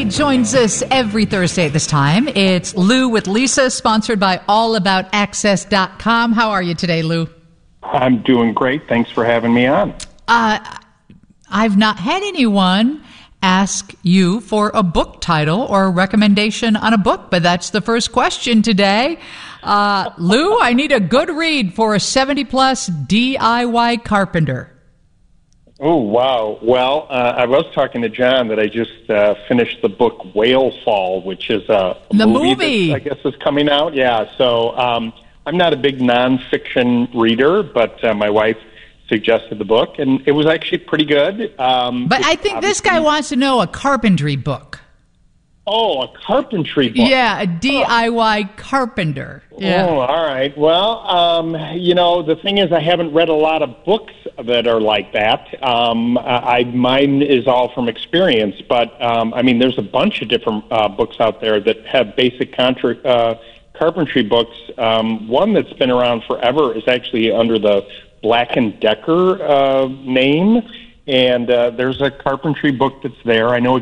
joins us every Thursday at this time. It's Lou with Lisa, sponsored by AllAboutAccess.com. How are you today, Lou? I'm doing great. Thanks for having me on. I've not had anyone ask you for a book title or a recommendation on a book, but that's the first question today. Lou, I need a good read for a 70-plus DIY carpenter. Oh, wow. Well, I was talking to John that I just finished the book Whale Fall, which is a movie that I guess is coming out. Yeah, so I'm not a big nonfiction reader, but my wife suggested the book, and it was actually pretty good. But I think this guy wants to know a carpentry book. Oh, a carpentry book. Yeah, a DIY carpenter. Yeah. Oh, all right. Well, the thing is I haven't read a lot of books that are like that. Mine is all from experience, but, there's a bunch of different books out there that have basic carpentry books. One that's been around forever is actually under the Black & Decker name, and there's a carpentry book that's there. I know